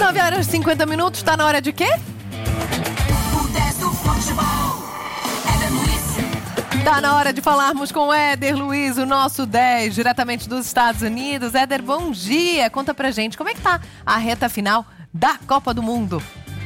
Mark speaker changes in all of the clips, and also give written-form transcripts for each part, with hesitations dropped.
Speaker 1: 9h50, tá na hora de quê? Tá na hora de falarmos com o Éder Luiz, o nosso 10, diretamente dos Estados Unidos. Éder, bom dia. Conta pra gente como é que tá a reta final da Copa do Mundo.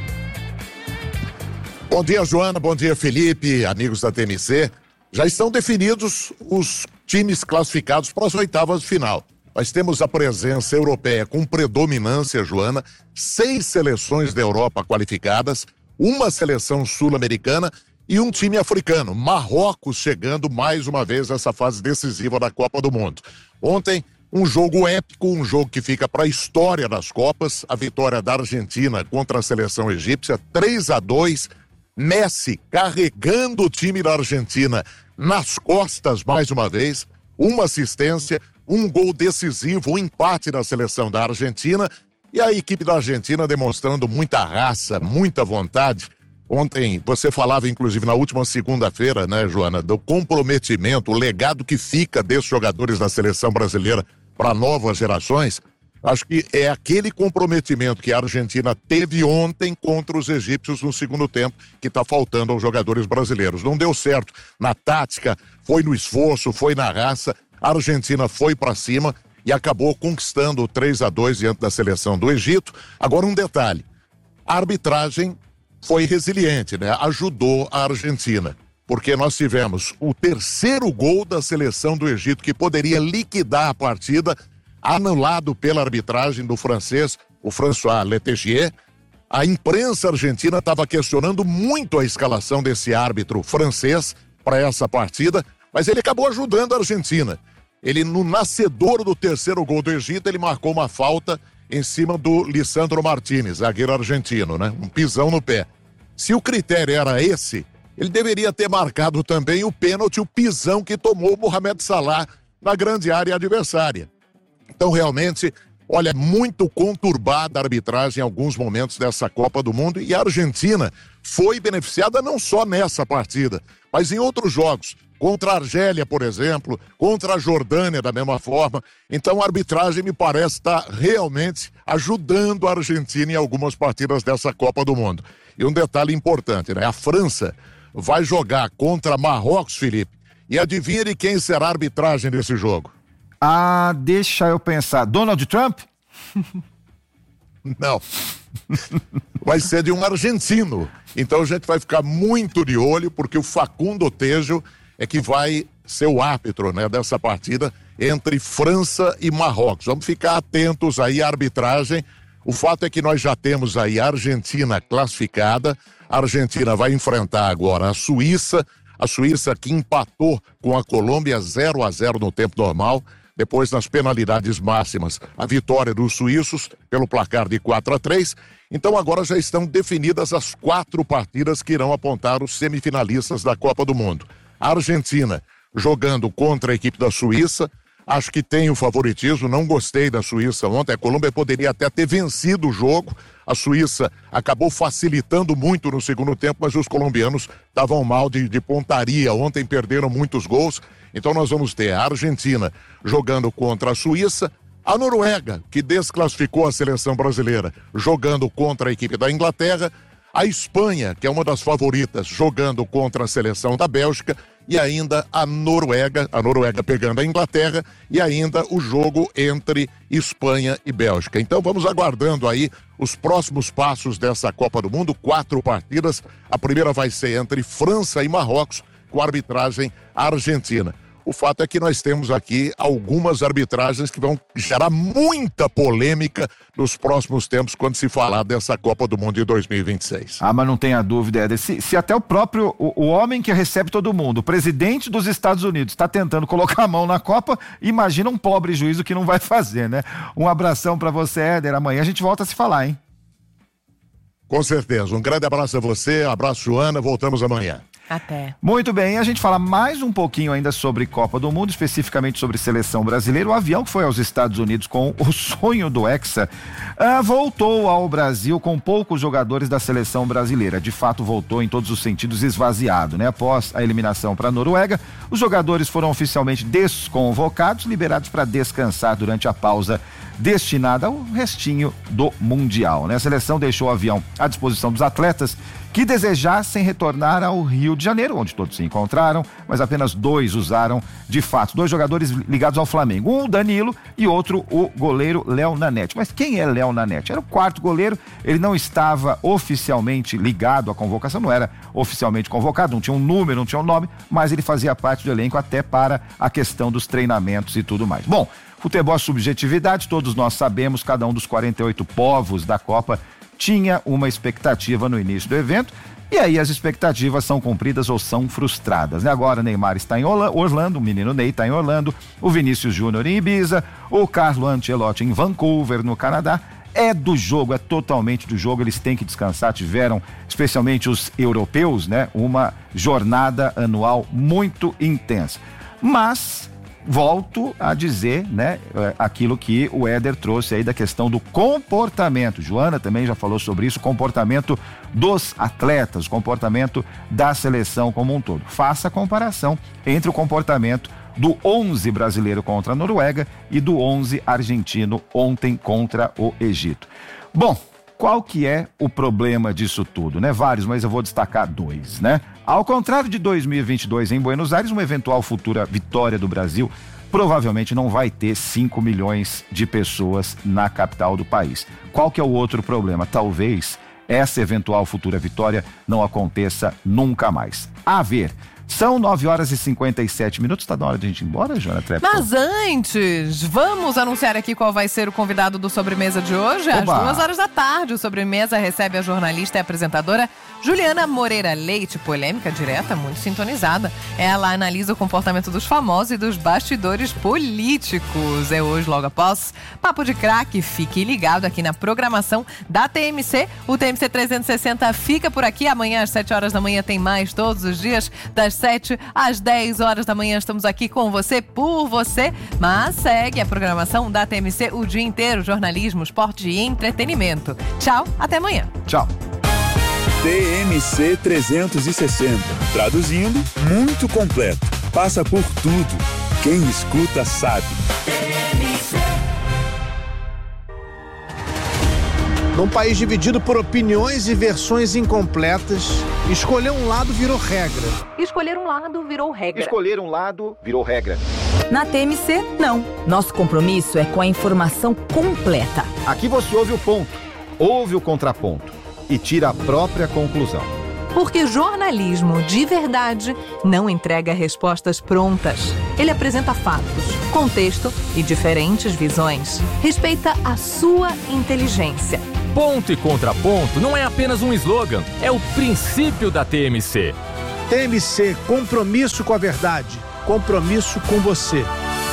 Speaker 2: Bom dia, Joana. Bom dia, Felipe, amigos da TMC. Já estão definidos os times classificados para as oitavas de final. Nós temos a presença europeia com predominância, Joana, 6 seleções da Europa qualificadas, uma seleção sul-americana e um time africano. Marrocos chegando mais uma vez nessa fase decisiva da Copa do Mundo. Ontem, um jogo épico, um jogo que fica para a história das Copas, a vitória da Argentina contra a seleção egípcia, 3-2, Messi carregando o time da Argentina nas costas mais uma vez, uma assistência, um gol decisivo, um empate da seleção da Argentina e a equipe da Argentina demonstrando muita raça, muita vontade. Ontem você falava, inclusive, na última segunda-feira, né, Joana, do comprometimento, o legado que fica desses jogadores da seleção brasileira para novas gerações. Acho que é aquele comprometimento que a Argentina teve ontem contra os egípcios no segundo tempo que está faltando aos jogadores brasileiros. Não deu certo na tática, foi no esforço, foi na raça. A Argentina foi para cima e acabou conquistando o 3-2 diante da seleção do Egito. Agora um detalhe, a arbitragem foi resiliente, né? Ajudou a Argentina, porque nós tivemos o terceiro gol da seleção do Egito que poderia liquidar a partida, anulado pela arbitragem do francês, o François Leterrier. A imprensa argentina estava questionando muito a escalação desse árbitro francês para essa partida, mas ele acabou ajudando a Argentina. Ele, no nascedor do terceiro gol do Egito, ele marcou uma falta em cima do Lisandro Martínez, zagueiro argentino, né? Um pisão no pé. Se o critério era esse, ele deveria ter marcado também o pênalti, o pisão que tomou o Mohamed Salah na grande área adversária. Então, realmente, olha, muito conturbada a arbitragem em alguns momentos dessa Copa do Mundo e a Argentina foi beneficiada não só nessa partida, mas em outros jogos. Contra a Argélia, por exemplo, contra a Jordânia da mesma forma. Então a arbitragem me parece estar realmente ajudando a Argentina em algumas partidas dessa Copa do Mundo. E um detalhe importante, né? A França vai jogar contra Marrocos, Felipe, e adivinha de quem será a arbitragem desse jogo?
Speaker 3: Ah, deixa eu pensar. Donald Trump?
Speaker 2: Não. Vai ser de um argentino. Então a gente vai ficar muito de olho, porque o Facundo Tejo é que vai ser o árbitro, né, dessa partida entre França e Marrocos. Vamos ficar atentos aí à arbitragem. O fato é que nós já temos aí a Argentina classificada. A Argentina vai enfrentar agora a Suíça que empatou com a Colômbia 0-0 no tempo normal. Depois, nas penalidades máximas, a vitória dos suíços pelo placar de 4-3. Então agora já estão definidas as 4 partidas que irão apontar os semifinalistas da Copa do Mundo. A Argentina jogando contra a equipe da Suíça, acho que tem o favoritismo, não gostei da Suíça ontem, a Colômbia poderia até ter vencido o jogo, a Suíça acabou facilitando muito no segundo tempo, mas os colombianos estavam mal de pontaria, ontem perderam muitos gols, então nós vamos ter a Argentina jogando contra a Suíça, a Noruega, que desclassificou a seleção brasileira, jogando contra a equipe da Inglaterra, a Espanha, que é uma das favoritas, jogando contra a seleção da Bélgica, e ainda a Noruega pegando a Inglaterra, e ainda o jogo entre Espanha e Bélgica. Então vamos aguardando aí os próximos passos dessa Copa do Mundo, 4 partidas. A primeira vai ser entre França e Marrocos, com a arbitragem argentina. O fato é que nós temos aqui algumas arbitragens que vão gerar muita polêmica nos próximos tempos quando se falar dessa Copa do Mundo de 2026.
Speaker 3: Ah, mas não tenha dúvida, Éder. Se até o próprio, o homem que recebe todo mundo, o presidente dos Estados Unidos, está tentando colocar a mão na Copa, imagina um pobre juízo que não vai fazer, né? Um abração para você, Éder. Amanhã a gente volta a se falar, hein?
Speaker 2: Com certeza. Um grande abraço a você, abraço, Joana. Voltamos amanhã.
Speaker 1: Até.
Speaker 3: Muito bem, a gente fala mais um pouquinho ainda sobre Copa do Mundo, especificamente sobre seleção brasileira. O avião que foi aos Estados Unidos com o sonho do Hexa voltou ao Brasil com poucos jogadores da seleção brasileira. De fato, voltou em todos os sentidos esvaziado, né? Após a eliminação para a Noruega, os jogadores foram oficialmente desconvocados, liberados para descansar durante a pausa destinada ao restinho do Mundial, né? A seleção deixou o avião à disposição dos atletas que desejassem retornar ao Rio de Janeiro, onde todos se encontraram, mas apenas 2 usaram, de fato, 2 jogadores ligados ao Flamengo. Um, o Danilo, e outro, o goleiro Léo Nanete. Mas quem é Léo Nanete? Era o 4º goleiro, ele não estava oficialmente ligado à convocação, não era oficialmente convocado, não tinha um número, não tinha um nome, mas ele fazia parte do elenco até para a questão dos treinamentos e tudo mais. Bom, futebol é subjetividade, todos nós sabemos, cada um dos 48 povos da Copa tinha uma expectativa no início do evento, e aí as expectativas são cumpridas ou são frustradas, né? Agora Neymar está em Orlando, o menino Ney está em Orlando, o Vinícius Júnior em Ibiza, o Carlo Ancelotti em Vancouver, no Canadá. É do jogo, é totalmente do jogo, eles têm que descansar, tiveram, especialmente os europeus, né? Uma jornada anual muito intensa. Mas volto a dizer, né, aquilo que o Éder trouxe aí da questão do comportamento. Joana também já falou sobre isso, comportamento dos atletas, comportamento da seleção como um todo. Faça a comparação entre o comportamento do 11 brasileiro contra a Noruega e do 11 argentino ontem contra o Egito. Bom, qual que é o problema disso tudo, né? Vários, mas eu vou destacar 2, né? Ao contrário de 2022 em Buenos Aires, uma eventual futura vitória do Brasil provavelmente não vai ter 5 milhões de pessoas na capital do país. Qual que é o outro problema? Talvez essa eventual futura vitória não aconteça nunca mais. A ver. São 9h57. Tá na hora de a gente ir embora, Joana Trepton?
Speaker 1: Mas antes, vamos anunciar aqui qual vai ser o convidado do Sobremesa de hoje. Às 14h. O Sobremesa recebe a jornalista e apresentadora Juliana Moreira Leite. Polêmica direta, muito sintonizada. Ela analisa o comportamento dos famosos e dos bastidores políticos. É hoje, logo após Papo de Craque. Fique ligado aqui na programação da TMC. O TMC 360 fica por aqui. Amanhã, às 7h da manhã, tem mais todos os dias, das 7 às 10h da manhã. Estamos aqui com você, por você, mas segue a programação da TMC o dia inteiro, jornalismo, esporte e entretenimento. Tchau, até amanhã.
Speaker 3: Tchau.
Speaker 4: TMC 360, traduzindo, muito completo, passa por tudo. Quem escuta sabe.
Speaker 5: Num país dividido por opiniões e versões incompletas, escolher um lado virou regra.
Speaker 1: Escolher um lado virou regra.
Speaker 3: Escolher um lado virou regra.
Speaker 6: Na TMC, não. Nosso compromisso é com a informação completa.
Speaker 3: Aqui você ouve o ponto, ouve o contraponto e tira a própria conclusão.
Speaker 1: Porque jornalismo de verdade não entrega respostas prontas. Ele apresenta fatos, contexto e diferentes visões. Respeita a sua inteligência.
Speaker 7: Ponto e contraponto não é apenas um slogan, é o princípio da TMC.
Speaker 5: TMC, compromisso com a verdade, compromisso com você.